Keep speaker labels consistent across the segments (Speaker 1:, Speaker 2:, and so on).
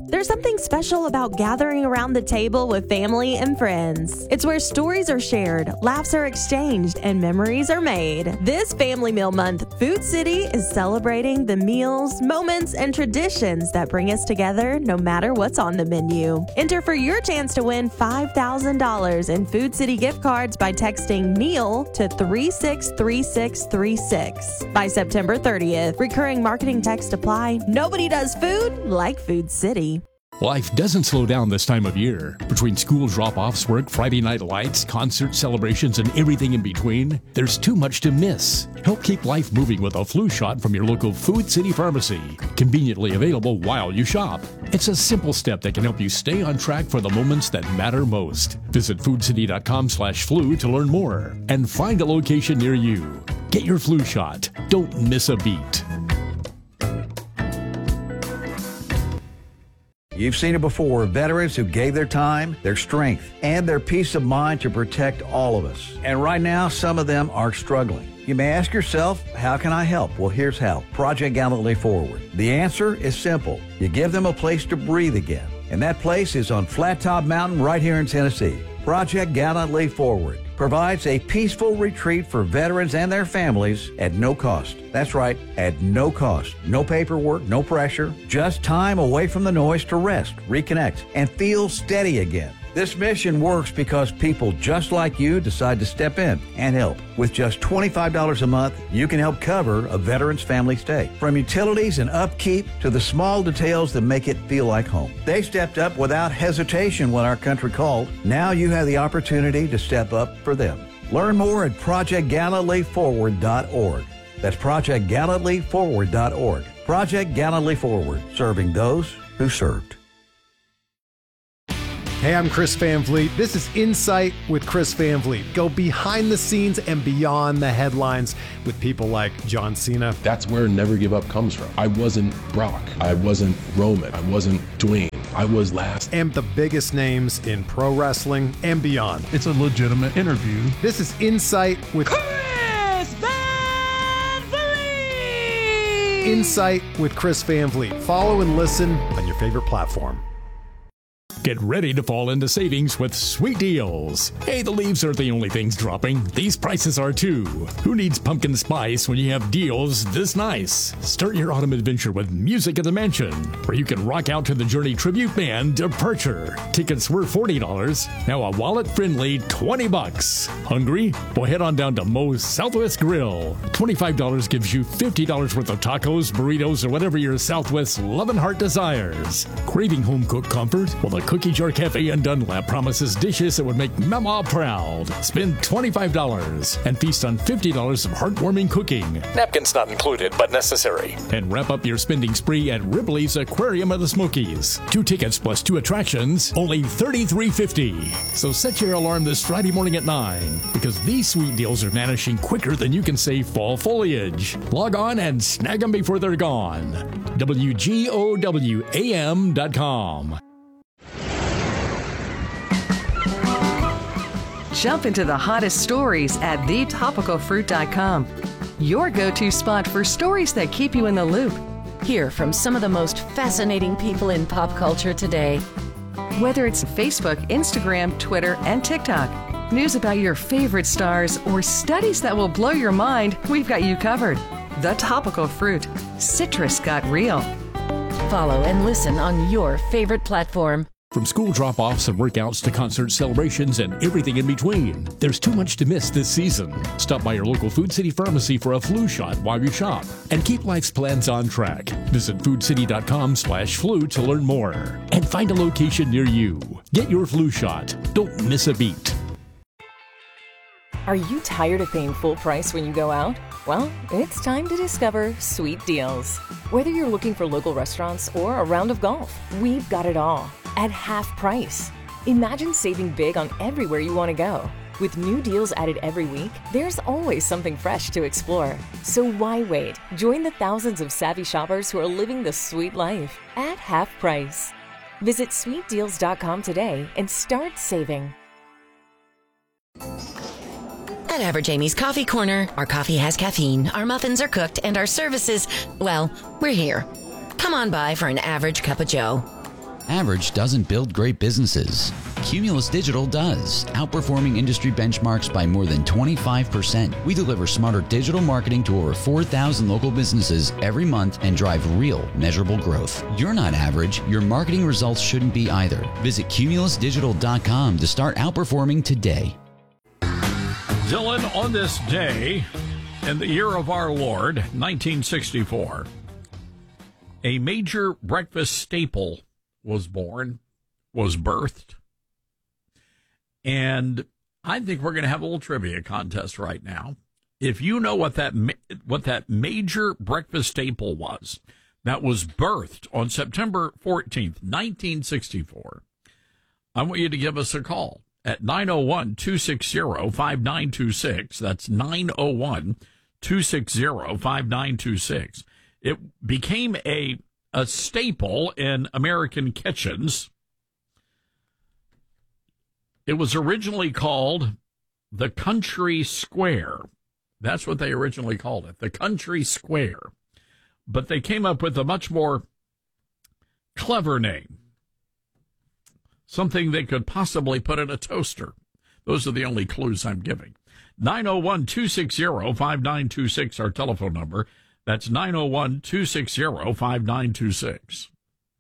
Speaker 1: There's something special about gathering around the table with family and friends. It's where stories are shared, laughs are exchanged, and memories are made. This Family Meal Month, Food City is celebrating the meals, moments, and traditions that bring us together no matter what's on the menu. Enter for your chance to win $5,000 in Food City gift cards by texting MEAL to 363636 by September 30th. Recurring marketing text apply. Nobody does food like Food City.
Speaker 2: Life doesn't slow down this time of year. Between school drop-offs, work, Friday night lights, concert celebrations, and everything in between, there's too much to miss. Help keep life moving with a flu shot from your local Food City pharmacy, conveniently available while you shop. It's a simple step that can help you stay on track for the moments that matter most. Visit foodcity.com/flu to learn more and find a location near you. Get your flu shot. Don't miss a beat.
Speaker 3: You've seen it before, veterans who gave their time, their strength, and their peace of mind to protect all of us. And right now, some of them are struggling. You may ask yourself, how can I help? Well, here's how. Project Gallantly Forward. The answer is simple. You give them a place to breathe again. And that place is on Flat Top Mountain right here in Tennessee. Project Gallantly Forward provides a peaceful retreat for veterans and their families at no cost. That's right, at no cost. No paperwork, no pressure, just time away from the noise to rest, reconnect, and feel steady again. This mission works because people just like you decide to step in and help. With just $25 a month, you can help cover a veteran's family stay. From utilities and upkeep to the small details that make it feel like home. They stepped up without hesitation when our country called. Now you have the opportunity to step up for them. Learn more at projectgallantlyforward.org. That's projectgallantlyforward.org. Project Gallantly Forward, serving those who served.
Speaker 4: Hey, I'm Chris Van Vliet. This is Insight with Chris Van Vliet. Go behind the scenes and beyond the headlines with people like John Cena.
Speaker 5: That's where Never Give Up comes from. I wasn't Brock. I wasn't Roman. I wasn't Dwayne. I was last.
Speaker 4: And the biggest names in pro wrestling and beyond.
Speaker 6: It's a legitimate interview.
Speaker 4: This is Insight with
Speaker 7: Chris Van Vliet.
Speaker 4: Insight with Chris Van Vliet. Follow and listen on your favorite platform.
Speaker 2: Get ready to fall into savings with sweet deals. Hey, the leaves aren't the only things dropping. These prices are too. Who needs pumpkin spice when you have deals this nice? Start your autumn adventure with Music at the Mansion, where you can rock out to the Journey tribute band Departure. Tickets were $40. Now a wallet-friendly $20. Hungry? Well, head on down to Moe's Southwest Grill. $25 gives you $50 worth of tacos, burritos, or whatever your Southwest loving heart desires. Craving home-cooked comfort? Well, the Cookie Jar Cafe in Dunlap promises dishes that would make Mama proud. Spend $25 and feast on $50 of heartwarming cooking. Napkins not included, but necessary. And wrap up your spending spree at Ripley's Aquarium of the Smokies. 2 tickets plus 2 attractions, only $33.50. So set your alarm this Friday morning at 9, because these sweet deals are vanishing quicker than you can save fall foliage. Log on and snag them before they're gone. WGOWAM.com.
Speaker 8: Jump into the hottest stories at thetopicalfruit.com. Your go-to spot for stories that keep you in the loop.
Speaker 9: Hear from some of the most fascinating people in pop culture today.
Speaker 8: Whether it's Facebook, Instagram, Twitter, and TikTok, news about your favorite stars, or studies that will blow your mind, we've got you covered. The Topical Fruit. Citrus got real.
Speaker 9: Follow and listen on your favorite platform.
Speaker 2: From school drop-offs and workouts to concert celebrations and everything in between, there's too much to miss this season. Stop by your local Food City pharmacy for a flu shot while you shop and keep life's plans on track. Visit foodcity.com/flu to learn more and find a location near you. Get your flu shot. Don't miss a beat.
Speaker 10: Are you tired of paying full price when you go out? Well, it's time to discover Sweet Deals. Whether you're looking for local restaurants or a round of golf, we've got it all at half price. Imagine saving big on everywhere you want to go. With new deals added every week, there's always something fresh to explore. So why wait? Join the thousands of savvy shoppers who are living the sweet life at half price. Visit sweetdeals.com today and start saving.
Speaker 11: At Average Amy's Coffee Corner, our coffee has caffeine, our muffins are cooked, and our services, well, we're here. Come on by for an average cup of joe.
Speaker 6: Average doesn't build great businesses. Cumulus Digital does, outperforming industry benchmarks by more than 25%. We deliver smarter digital marketing to over 4,000 local businesses every month and drive real, measurable growth. You're not average. Your marketing results shouldn't be either. Visit cumulusdigital.com to start outperforming today.
Speaker 12: Dylan, on this day, in the year of our Lord, 1964, a major breakfast staple was birthed. And I think we're going to have a little trivia contest right now. If you know what that major breakfast staple was that was birthed on September 14th, 1964, I want you to give us a call at 901-260-5926. That's 901-260-5926. It became a staple in American kitchens. It was originally called the Country Square. That's what they originally called it, the Country Square. But they came up with a much more clever name, something they could possibly put in a toaster. Those are the only clues I'm giving. 901-260-5926, our telephone number. That's 901-260-5926.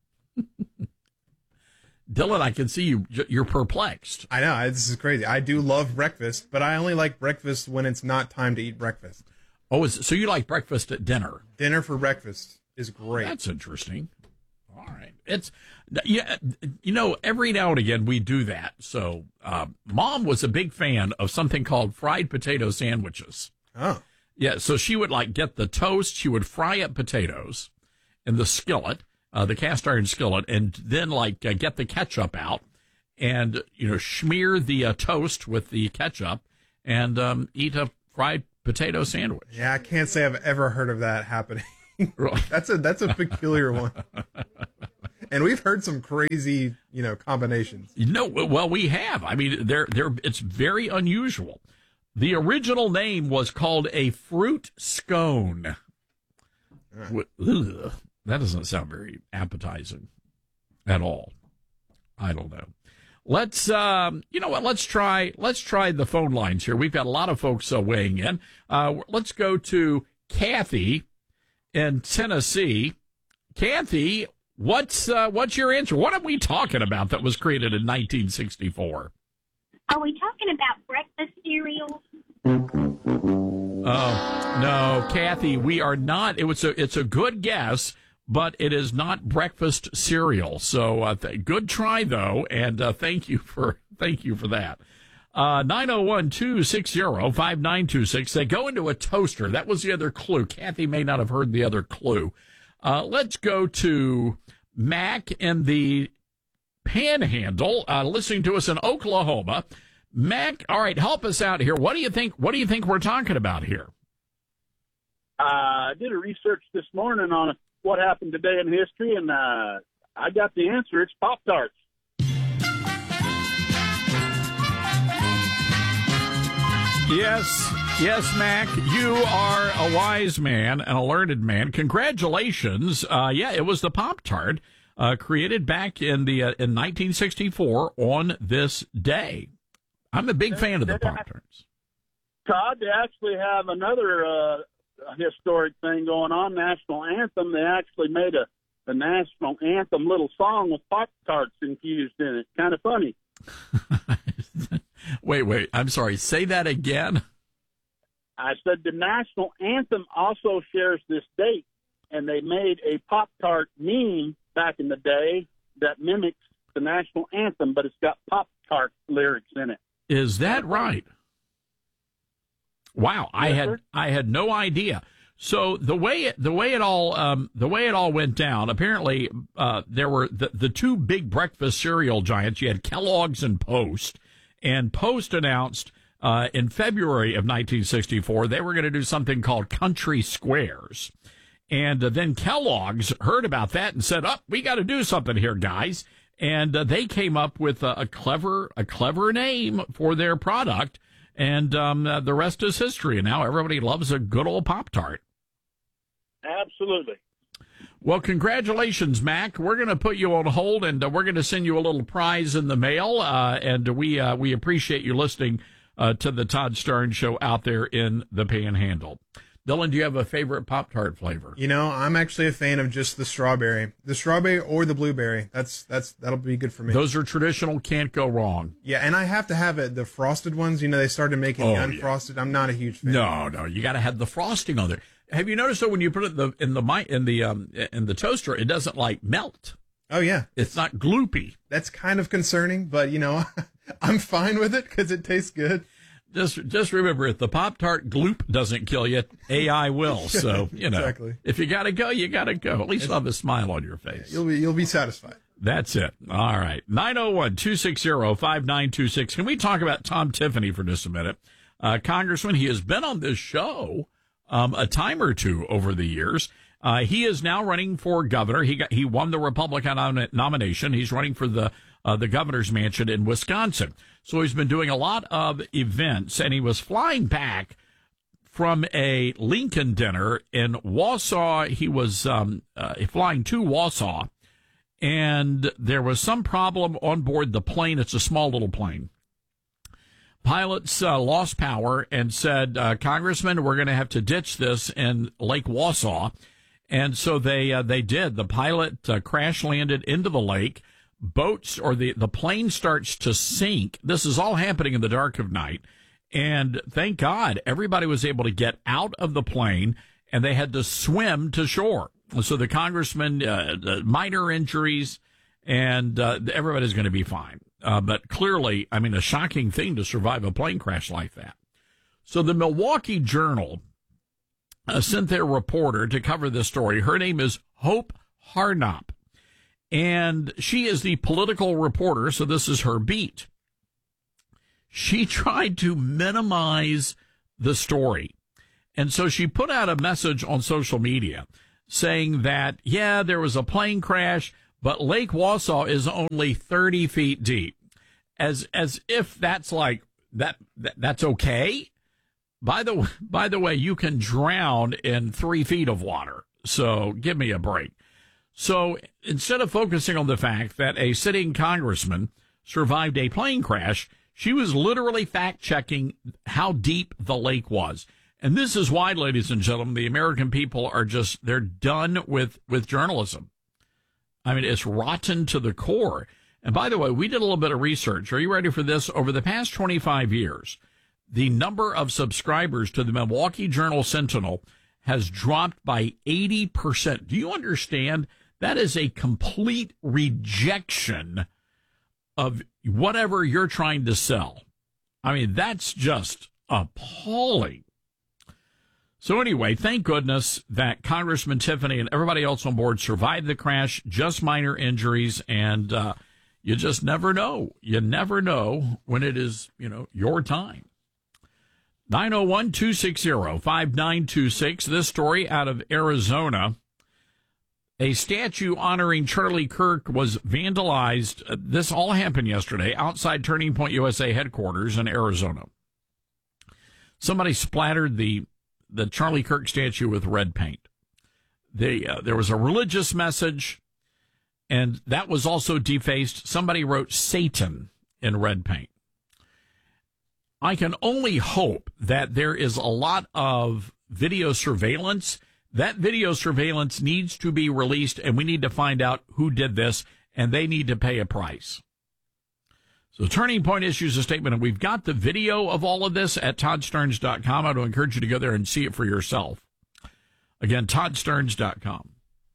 Speaker 12: Dylan, I can see you're perplexed.
Speaker 13: I know, this is crazy. I do love breakfast, but I only like breakfast when it's not time to eat breakfast.
Speaker 12: Oh, so you like breakfast at dinner?
Speaker 13: Dinner for breakfast is great.
Speaker 12: That's interesting. All right. Every now and again we do that. So Mom was a big fan of something called fried potato sandwiches.
Speaker 13: Oh.
Speaker 12: Yeah, so she would get the toast, she would fry up potatoes in the skillet, the cast iron skillet, and then get the ketchup out and, smear the toast with the ketchup and eat a fried potato sandwich.
Speaker 13: Yeah, I can't say I've ever heard of that happening. That's a peculiar one. And we've heard some crazy, combinations.
Speaker 12: Well, we have. I mean, it's very unusual. The original name was called a fruit scone. Ugh, that doesn't sound very appetizing at all. I don't know. Let's, let's try the phone lines here. We've got a lot of folks weighing in. Let's go to Kathy in Tennessee. Kathy, what's your answer? What are we talking about that was created in 1964?
Speaker 14: Are we talking about breakfast cereal?
Speaker 12: Oh, no, Kathy, we are not. It's a good guess, but it is not breakfast cereal. So good try, though, and thank you for that. 901-260-5926. They go into a toaster. That was the other clue. Kathy may not have heard the other clue. Let's go to Mac in the Panhandle, listening to us in Oklahoma. Mac, all right, help us out here. What do you think we're talking about here?
Speaker 15: I did a research this morning on what happened today in history, and I got the answer. It's Pop-Tarts.
Speaker 12: Yes, Mac, you are a wise man, an alerted man. Congratulations. It was the Pop-Tart, created back in 1964 on this day. I'm a big fan of the Pop-Tarts.
Speaker 15: Todd, they actually have another historic thing going on, national anthem. They actually made a national anthem little song with Pop-Tarts infused in it. Kind of funny.
Speaker 12: Wait, I'm sorry. Say that again.
Speaker 15: I said the national anthem also shares this date, and they made a Pop-Tart meme back in the day that mimics the national anthem, but it's got Pop-Tart lyrics in it.
Speaker 12: Is that right? Wow,
Speaker 15: Yes,
Speaker 12: I had no idea. So the way it all went down. Apparently, there were the two big breakfast cereal giants. You had Kellogg's and Post, and Post announced in February of 1964 they were going to do something called Country Squares, and then Kellogg's heard about that and said, "Oh, we got to do something here, guys." And they came up with a clever name for their product, and the rest is history. And now everybody loves a good old Pop-Tart.
Speaker 15: Absolutely.
Speaker 12: Well, congratulations, Mac. We're going to put you on hold, and we're going to send you a little prize in the mail. And we appreciate you listening to the Todd Stern Show out there in the Panhandle. Dylan, do you have a favorite Pop-Tart flavor?
Speaker 13: You know, I'm actually a fan of just the strawberry or the blueberry. That'll be good for me.
Speaker 12: Those are traditional, can't go wrong.
Speaker 13: Yeah, and I have to have it. The frosted ones, you know, they started making the unfrosted. Yeah. I'm not a huge fan.
Speaker 12: No, you got to have the frosting on there. Have you noticed that when you put it in the toaster, it doesn't like melt?
Speaker 13: Oh yeah,
Speaker 12: it's not gloopy.
Speaker 13: That's kind of concerning, but you know, I'm fine with it because it tastes good.
Speaker 12: Just remember, if the Pop-Tart gloop doesn't kill you, AI will. So, you know,
Speaker 13: exactly.
Speaker 12: If you got to go, you got to go. At least you'll have a smile on your face.
Speaker 13: You'll be satisfied.
Speaker 12: That's it. All right. 901-260-5926. Can we talk about Tom Tiffany for just a minute? Congressman, he has been on this show a time or two over the years. He is now running for governor. He won the Republican nomination. He's running for the governor's mansion in Wisconsin. So he's been doing a lot of events, and he was flying back from a Lincoln dinner in Wausau. He was flying to Wausau, and there was some problem on board the plane. It's a small little plane. Pilots lost power and said, Congressman, we're going to have to ditch this in Lake Wausau. And so they did. The pilot crash landed into the lake. Boats or the plane starts to sink. This is all happening in the dark of night. And thank God everybody was able to get out of the plane, and they had to swim to shore. So the congressman, minor injuries, and everybody's going to be fine. But clearly, I mean, a shocking thing to survive a plane crash like that. So the Milwaukee Journal sent their reporter to cover this story. Her name is Hope Harnop, and she is the political reporter, so this is her beat. She tried to minimize the story, and so she put out a message on social media saying that, yeah, there was a plane crash, but Lake Wausau is only 30 feet deep, as if that's like that's okay. By the way, you can drown in 3 feet of water, so give me a break. So instead of focusing on the fact that a sitting congressman survived a plane crash, she was literally fact-checking how deep the lake was. And this is why, ladies and gentlemen, the American people are they're done with journalism. I mean, it's rotten to the core. And by the way, we did a little bit of research. Are you ready for this? Over the past 25 years, the number of subscribers to the Milwaukee Journal-Sentinel has dropped by 80%. Do you understand? That is a complete rejection of whatever you're trying to sell. I mean, that's just appalling. So anyway, thank goodness that Congressman Tiffany and everybody else on board survived the crash, just minor injuries, and you just never know. You never know when it is, your time. 901-260-5926. This story out of Arizona. A statue honoring Charlie Kirk was vandalized. This all happened yesterday outside Turning Point USA headquarters in Arizona. Somebody splattered the Charlie Kirk statue with red paint. There was a religious message, and that was also defaced. Somebody wrote Satan in red paint. I can only hope that there is a lot of video surveillance. That video surveillance needs to be released, and we need to find out who did this, and they need to pay a price. So Turning Point issues a statement, and we've got the video of all of this at toddsterns.com. I would encourage you to go there and see it for yourself. Again, toddsterns.com.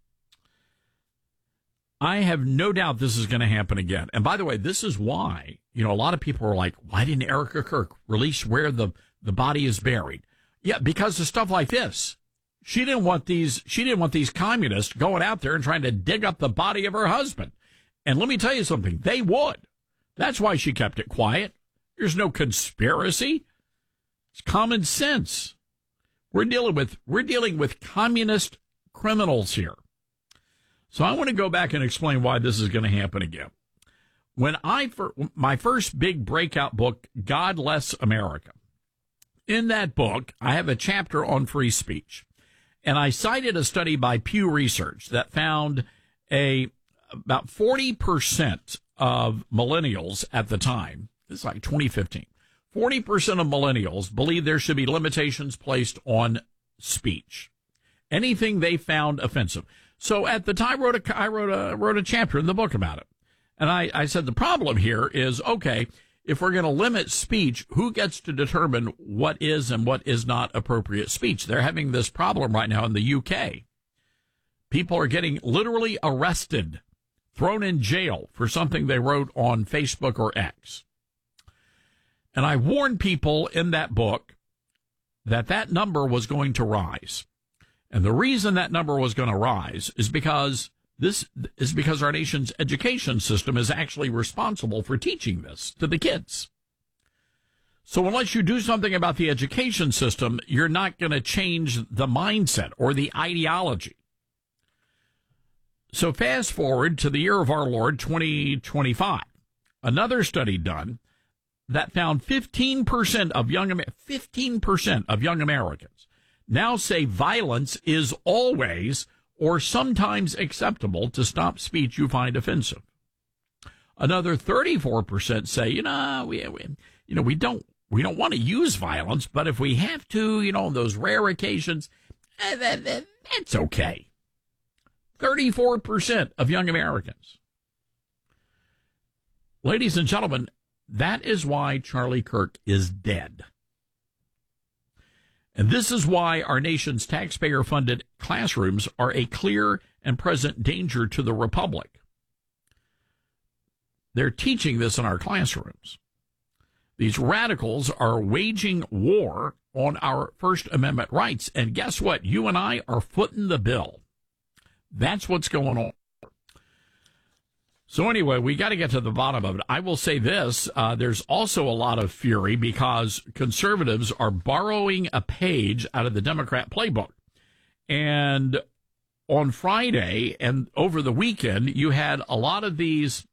Speaker 12: I have no doubt this is going to happen again. And by the way, this is why, a lot of people are like, why didn't Erica Kirk release where the body is buried? Yeah, because of stuff like this. She didn't want these communists going out there and trying to dig up the body of her husband. And let me tell you something, they would. That's why she kept it quiet. There's no conspiracy. It's common sense. We're dealing with communist criminals here. So I want to go back and explain why this is going to happen again. When my first big breakout book, God Bless America, in that book, I have a chapter on free speech. And I cited a study by Pew Research that found about 40% of millennials at the time, it's like 2015, 40% of millennials believe there should be limitations placed on speech. Anything they found offensive. So at the time, I wrote a chapter in the book about it. And I said the problem here is, okay, if we're going to limit speech, who gets to determine what is and what is not appropriate speech? They're having this problem right now in the UK. People are getting literally arrested, thrown in jail for something they wrote on Facebook or X. And I warned people in that book that number was going to rise. And the reason that number was going to rise is because our nation's education system is actually responsible for teaching this to the kids. So unless you do something about the education system, you're not going to change the mindset or the ideology. So fast forward to the year of our Lord, 2025. Another study done that found 15% of young Americans now say violence is always or sometimes acceptable to stop speech you find offensive. Another 34% say, we don't want to use violence, but if we have to, on those rare occasions, that's okay. 34% of young Americans. Ladies and gentlemen, that is why Charlie Kirk is dead. And this is why our nation's taxpayer-funded classrooms are a clear and present danger to the Republic. They're teaching this in our classrooms. These radicals are waging war on our First Amendment rights. And guess what? You and I are footing the bill. That's what's going on. So anyway, we got to get to the bottom of it. I will say this. There's also a lot of fury because conservatives are borrowing a page out of the Democrat playbook. And on Friday and over the weekend, you had a lot of these